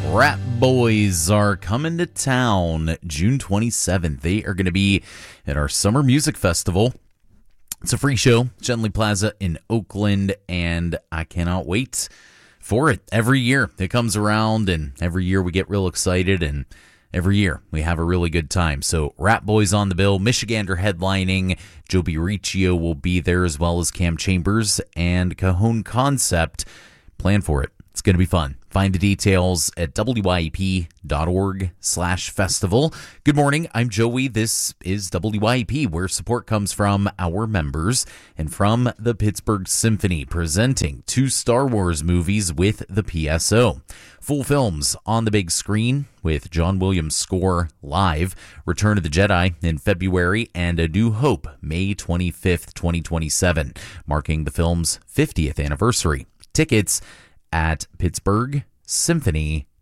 Rat Boys are coming to town June 27th. They are going to be at our Summer Music Festival. It's a free show, Gentley Plaza in Oakland, and I cannot wait for it. Every year it comes around, and every year we get real excited, and every year we have a really good time. So Rat Boys on the bill, Michigander headlining, Joby Riccio will be there, as well as Cam Chambers and Cajon Concept. Plan for it. It's going to be fun. Find the details at wyep.org/festival. Good morning. I'm Joey. This is WYEP, where support comes from our members and from the Pittsburgh Symphony, presenting 2 Star Wars movies with the PSO. Full films on the big screen with John Williams' score live, Return of the Jedi in February, and A New Hope May 25th, 2027, marking the film's 50th anniversary. Tickets at pittsburghsymphony.com.